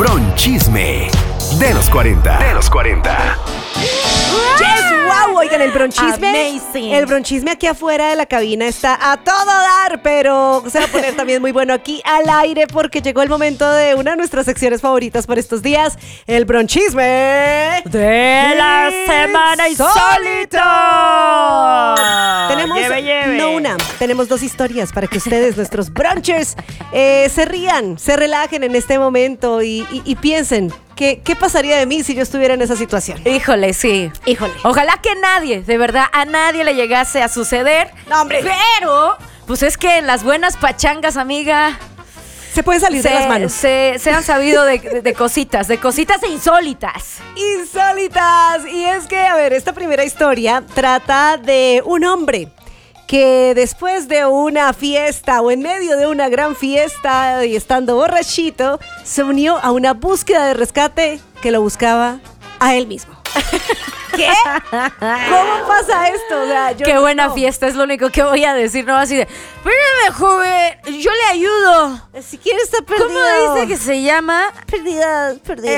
Bronchisme de los 40. Yes, wow, oigan, el bronchisme. Amazing. El bronchisme aquí afuera de la cabina está a todo dar, pero se va a poner también muy bueno aquí al aire porque llegó el momento de una de nuestras secciones favoritas por estos días, el bronchisme de la semana insólita. Tenemos no una, tenemos dos historias para que ustedes, nuestros brunchers, se rían, se relajen en este momento y piensen. ¿Qué pasaría de mí si yo estuviera en esa situación? Híjole, sí. Híjole. Ojalá que nadie, de verdad, a nadie le llegase a suceder. No, hombre. Pero, pues es que en las buenas pachangas, amiga, se puede salir de las manos. Se han sabido de cositas insólitas. Insólitas. Y es que, a ver, esta primera historia trata de un hombre que después de una fiesta o en medio de una gran fiesta y estando borrachito, se unió a una búsqueda de rescate que lo buscaba a él mismo. ¿Qué? ¿Cómo pasa esto? O sea, Qué buena fiesta, es lo único que voy a decir, no así de, espérame, joven, yo le ayudo. Si quieres estar perdido. ¿Cómo dice que se llama? Perdida.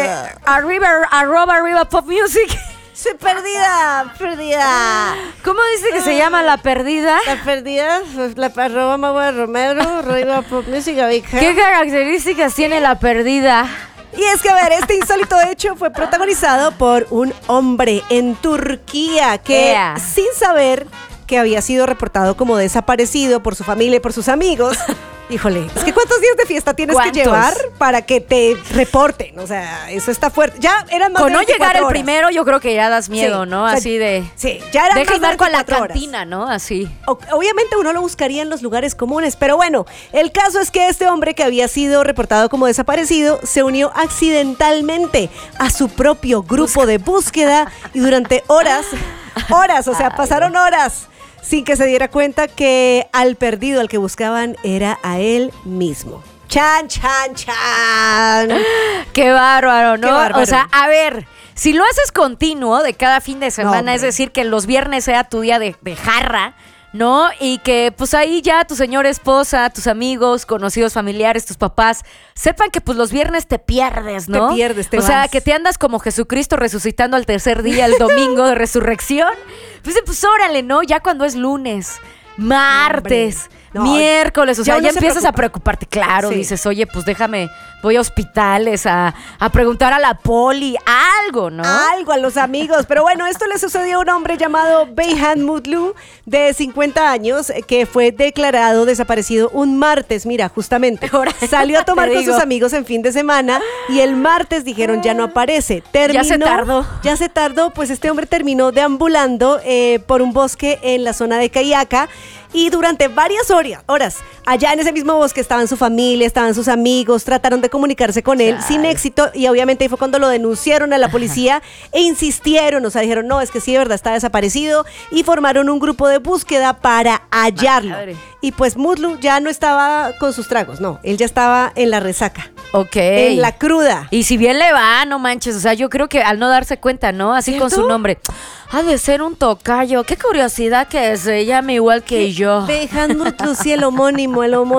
Arriba Pop Music. Soy perdida. ¿Cómo dice que se llama la perdida? La perdida, la arroba Magua Romero, arriba Pop Music. ¿Qué características tiene la perdida? Y es que, a ver, este insólito hecho fue protagonizado por un hombre en Turquía que, sin saber que había sido reportado como desaparecido por su familia y por sus amigos, híjole, es que ¿cuántos días de fiesta tienes que llevar para que te reporten? O sea, eso está fuerte. Ya eran más con de 24 no llegar el horas. Primero, yo creo que ya das miedo, Sí, ¿no? o sea, así de... Sí, ya eran deja más de ir con la 24 horas. cantina, ¿no? Así. Obviamente uno lo buscaría en los lugares comunes, pero bueno, el caso es que este hombre que había sido reportado como desaparecido se unió accidentalmente a su propio grupo de búsqueda y durante horas, o sea, pasaron horas sin que se diera cuenta que al perdido al que buscaban era a él mismo. ¡Chan! ¡Qué bárbaro!, ¿no? Qué bárbaro. O sea, a ver, si lo haces continuo de cada fin de semana, No, es decir, que los viernes sea tu día de jarra, ¿no? Y que pues ahí ya tu señora esposa, tus amigos, conocidos, familiares, tus papás, sepan que pues los viernes te pierdes, ¿no? Te pierdes, te O sea, vas. que te andas como Jesucristo resucitando al tercer día, el domingo de resurrección. Pues órale, ¿no? Ya cuando es lunes, martes, No, miércoles, o ya sea, uno ya se empiezas a preocupa. preocuparte, claro, Sí. dices, oye, pues déjame, voy a hospitales a preguntar a la poli, algo, ¿no? Algo a los amigos. Pero bueno, esto le sucedió a un hombre llamado Beyhan Mutlu, de 50 años, que fue declarado desaparecido un martes. Mira, justamente. Salió a tomar Te con digo. sus amigos en fin de semana y el martes dijeron ya no aparece. Terminó, Ya se tardó, pues este hombre terminó deambulando por un bosque en la zona de Cayaca. Y durante varias horas, allá en ese mismo bosque estaban su familia, estaban sus amigos, trataron de comunicarse con él sin éxito y obviamente ahí fue cuando lo denunciaron a la policía e insistieron, o sea, dijeron, no, es que sí, de verdad, está desaparecido y formaron un grupo de búsqueda para hallarlo. Madre. Y pues Mutlu ya no estaba con sus tragos, no, él ya estaba en la resaca, Ok. en la cruda. Y si bien le va, no manches, o sea, yo creo que al no darse cuenta, ¿no? Así con ¿Cierto? su nombre. Ha de ser un tocayo. Qué curiosidad que se llame igual que yo. Beyhan Mutlu, sí, el homónimo.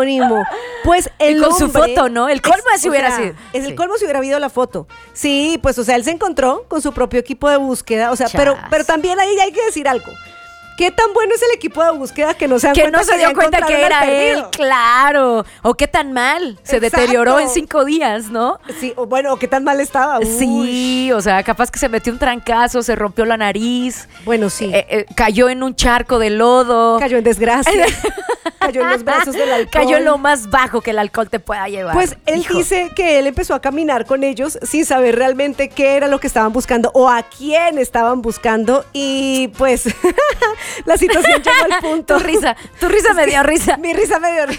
Pues el Y con su hombre- foto, ¿no? El colmo si o hubiera sea, sido. Es Sí. el colmo si hubiera habido la foto. Sí, pues, o sea, él se encontró con su propio equipo de búsqueda, o sea, pero también ahí hay que decir algo. ¿Qué tan bueno es el equipo de búsqueda que no se dan Que cuenta no se dio ya cuenta que encontraron al era él, perdido? claro. O qué tan mal se Exacto. deterioró en 5 días, ¿no? Sí, o bueno, o qué tan mal estaba. Uy. Sí, o sea, capaz que se metió un trancazo, se rompió la nariz, Bueno, sí. cayó en un charco de lodo. Cayó en desgracia. Cayó en los brazos del alcohol. Cayó en lo más bajo que el alcohol te pueda llevar. Pues él Hijo. dice que él empezó a caminar con ellos sin saber realmente qué era lo que estaban buscando o a quién estaban buscando y pues la situación llegó al punto. Tu risa me dio risa. Mi risa me dio risa.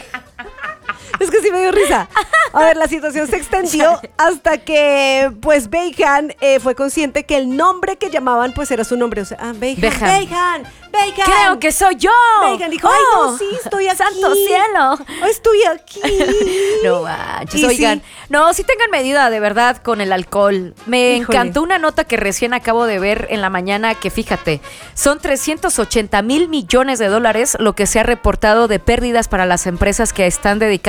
Es que sí me dio risa. A ver, la situación se extendió hasta que, pues, Beyhan fue consciente que el nombre que llamaban, pues, era su nombre. O sea, Beyhan. Creo que soy yo. Beyhan dijo, ay, no, sí, estoy aquí. ¡Santo cielo! Oh, estoy aquí. No manches, Y oigan. sí. No, sí tengan medida, de verdad, con el alcohol. Me Híjole. encantó una nota que recién acabo de ver en la mañana que, fíjate, son 380 mil millones de dólares lo que se ha reportado de pérdidas para las empresas que están dedicando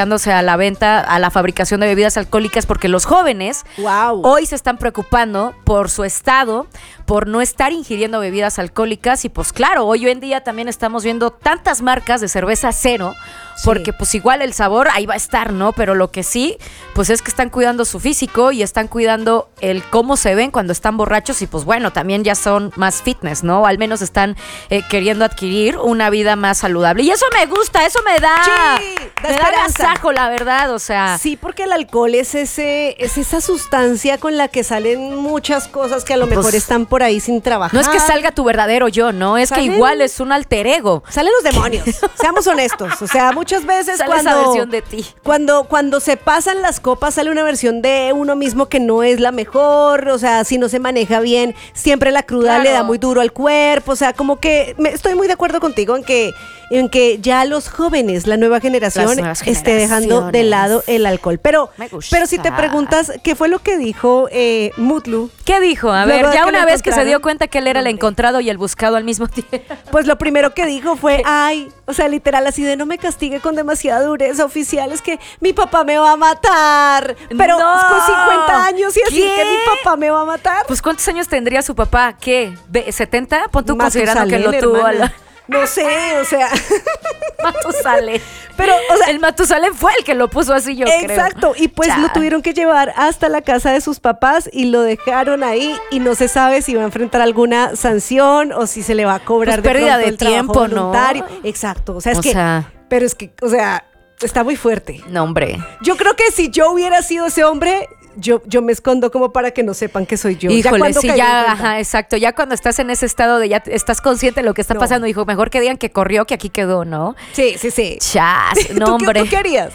dedicándose a la venta, a la fabricación de bebidas alcohólicas, porque los jóvenes hoy se están preocupando por su estado, por no estar ingiriendo bebidas alcohólicas. Y pues claro, hoy en día también estamos viendo tantas marcas de cerveza cero, porque pues igual el sabor ahí va a estar, ¿no? Pero lo que sí, pues es que están cuidando su físico y están cuidando el cómo se ven cuando están borrachos, y pues bueno, también ya son más fitness, ¿no? O al menos están queriendo adquirir una vida más saludable. Y eso me gusta, eso me da agasajo, la verdad, o sea. Sí, porque el alcohol es esa sustancia con la que salen muchas cosas que a lo mejor están por ahí sin trabajar. No es que salga tu verdadero yo, ¿no? Es que igual es un alter ego. Salen los demonios, seamos honestos. O sea, muchas veces sale esa versión de ti. Cuando se pasan las copas sale una versión de uno mismo que no es la mejor. O sea, si no se maneja bien, siempre la cruda le da muy duro al cuerpo. O sea, como que estoy muy de acuerdo contigo en que ya los jóvenes, la nueva generación, esté dejando de lado el alcohol. Pero si te preguntas, ¿qué fue lo que dijo Mutlu? ¿Qué dijo? A ver, ya una vez que se dio cuenta que él era el encontrado y el buscado al mismo tiempo. Pues lo primero que dijo fue, o sea, literal así de: no me castigue con demasiada dureza, oficial, es que mi papá me va a matar. Pero con 50 años y así que mi papá me va a matar. Pues ¿cuántos años tendría su papá? ¿Qué? ¿70? Pon tú considerando que lo tuvo a la... No sé, o sea. Matusalén. Pero, o sea, el Matusalén fue el que lo puso así, yo creo. Exacto. Y pues lo tuvieron que llevar hasta la casa de sus papás y lo dejaron ahí, y no se sabe si va a enfrentar alguna sanción o si se le va a cobrar pues pérdida de tiempo, voluntario. ¿No? Exacto. O sea, pero es que, o sea, está muy fuerte. No, hombre. Yo creo que si yo hubiera sido ese hombre, yo me escondo como para que no sepan que soy yo. Híjole, exacto. Ya cuando estás en ese estado de ya estás consciente de lo que está pasando, hijo, mejor que digan que corrió que aquí quedó, ¿no? Sí. Chas, no, hombre. ¿Tú qué harías?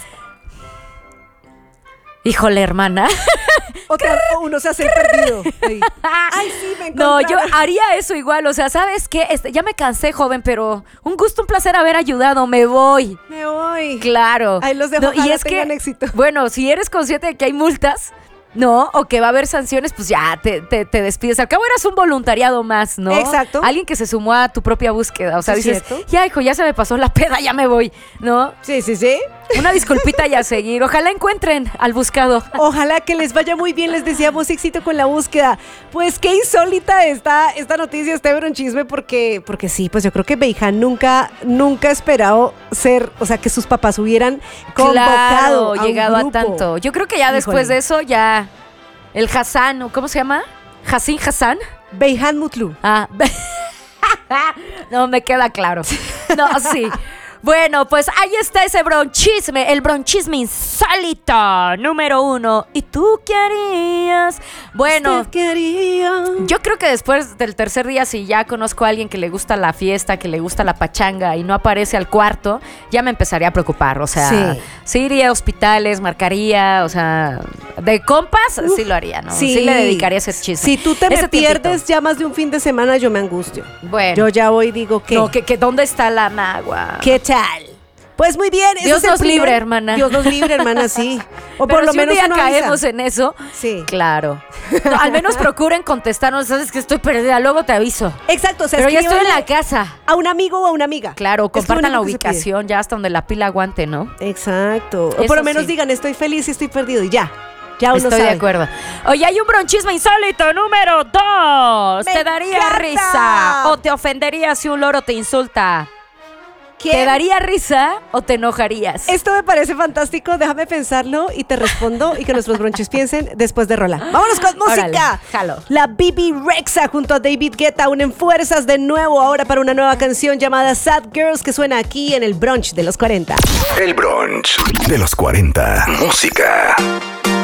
Híjole, hermana. O uno se hace perdido. Ay, sí, me encontraron. No, yo haría eso igual. O sea, ¿sabes qué? Ya me cansé, joven, pero un gusto, un placer haber ayudado. Me voy. Claro. Ahí los dejo, y es que éxito. Bueno, si eres consciente de que hay multas, ¿no? O que va a haber sanciones, pues ya te despides. Al cabo eras un voluntariado más, ¿no? Exacto. Alguien que se sumó a tu propia búsqueda. O sea, dices, ¿cierto? Ya, hijo, ya se me pasó la peda, ya me voy, ¿no? Sí. Una disculpita y a seguir. Ojalá encuentren al buscado. Ojalá que les vaya muy bien. Les deseamos éxito con la búsqueda. Pues qué insólita esta noticia, este bronchisme, porque sí, pues yo creo que Beiján nunca ha esperado o sea, que sus papás hubieran convocado llegado a un grupo. A tanto. Yo creo que ya después de eso, ya el Hassan, ¿cómo se llama? Hassan. Beiján Mutlu. No, me queda claro. No, sí. Bueno, pues ahí está ese bronchisme, el bronchisme insólito número 1. ¿Y tú qué harías? Bueno, ¿qué haría? Yo creo que después del tercer día, si ya conozco a alguien que le gusta la fiesta, que le gusta la pachanga y no aparece al cuarto, ya me empezaría a preocupar. O sea, sí iría a hospitales, marcaría, o sea, de compas, sí lo haría, ¿no? Sí le dedicaría ese chisme. Si tú te me pierdes ya más de un fin de semana, yo me angustio. Bueno. Yo ya voy y digo que... No, que ¿dónde está la magua? ¿Qué tal? Pues muy bien. Dios nos libre, hermana. Dios nos libre, hermana, sí. O por lo menos un día caemos en eso. Sí. Claro. No, al menos procuren contestarnos. Sabes que estoy perdida, luego te aviso. Exacto. O sea, pero ya estoy en la casa. A un amigo o a una amiga. Claro, compartan la ubicación ya hasta donde la pila aguante, ¿no? Exacto. O por lo menos digan, estoy feliz y estoy perdido y ya. Ya uno Estoy sabe. De acuerdo. Oye, hay un bronchisme insólito número 2. ¿Te daría risa o te ofendería si un loro te insulta? ¿Te daría risa o te enojarías? Esto me parece fantástico. Déjame pensarlo y te respondo y que nuestros bronchis piensen después de rola. ¡Vámonos con música! Órale, jalo. La Bebe Rexha junto a David Guetta unen fuerzas de nuevo ahora para una nueva canción llamada Sad Girls que suena aquí en el brunch de los 40. El brunch de los 40. Música.